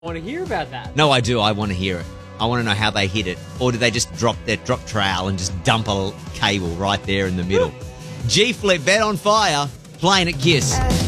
I want to hear about that. No, I do. I want to hear it. I want to know how they hit it. Or did they just drop trowel and just dump a cable right there in the middle? G-Flip, Bet on Fire, playing at Kiss.